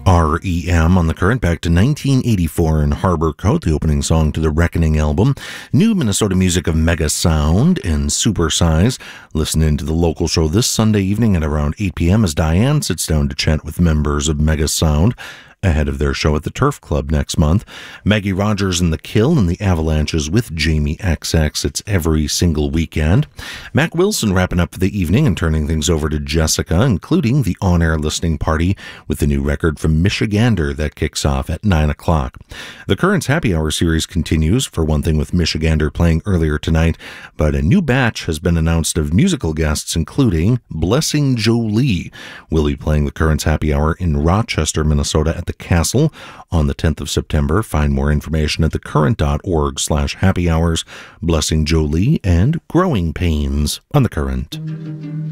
REM on the Current, back to 1984 in Harbor Coat, the opening song to the Reckoning album. New Minnesota music of Mega Sound and Supersize. Listen in to the local show this Sunday evening at around 8 p.m. as Diane sits down to chat with members of Mega Sound ahead of their show at the Turf Club next month. Maggie Rogers and the Kill and the Avalanches with Jamie XX. It's every single weekend. Mac Wilson wrapping up for the evening and turning things over to Jessica, including the on-air listening party with the new record from Michigander that kicks off at 9 o'clock. The Current's Happy Hour series continues, for one thing with Michigander playing earlier tonight, but a new batch has been announced of musical guests, including Blessing Jolie. Will be playing the Current's Happy Hour in Rochester, Minnesota at the Castle on the 10th of September. Find more information at thecurrent.org/happy hours. Blessing Jolie and Growing Pains on The Current.